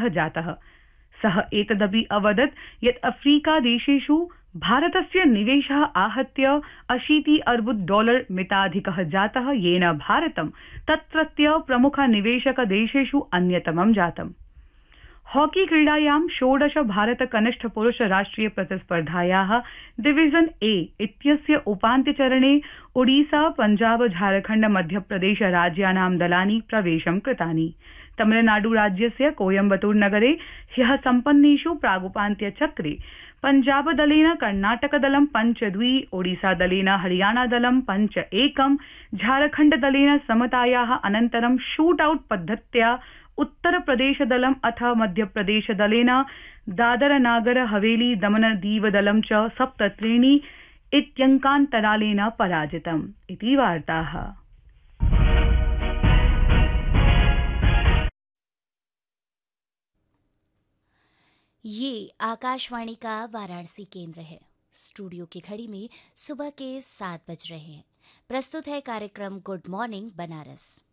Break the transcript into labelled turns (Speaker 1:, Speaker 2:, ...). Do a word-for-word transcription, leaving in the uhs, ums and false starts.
Speaker 1: पराजितः जातः। सः एतदपि अवदत् यत् अफ्रीकादेशेषु भारतस्य निवेशः आहत्य अशीति अर्बुद डॉलर मिताधिकः जातः, येन भारतं तत्रत्य प्रमुख निवेशक देशेषु अन्यतमं जातम्। हॉकी क्रीडायां षोडश भारत कनिष्ठ पुरुष राष्ट्रिय प्रतिस्पर्धायाः डिवीजन ए इत्यस्य उपान्त्यचरणे ओडिसा, पञ्जाब, झारखण्ड, मध्यप्रदेश राज्यानां दलानि प्रवेशं कृतानि। तमिलनाडु राज्यस्य कोयम्बटूर नगरे ह्यः सम्पन्नेषु प्रागुपान्त्यचक्रे पञ्जाब दलेन कर्णाटक दलं पञ्च द्वि, ओडिसा दलेन हरियाणा दलं पञ्च एकं, झारखण्ड दलेन समतायाः अनन्तरं शूट आउट पद्धत्या उत्तर प्रदेश दलम् अथ मध्यप्रदेश दलेन दादर नागर हवेली दमन दीव दलं च सप्त त्रीणि इत्यङ्कान्तरालेन पराजितम् इति वार्ताः।
Speaker 2: ये आकाशवाणी का वाराणसी केंद्र है। स्टूडियो की घड़ी में सुबह के सात बज रहे हैं। प्रस्तुत है कार्यक्रम गुड मॉर्निंग बनारस।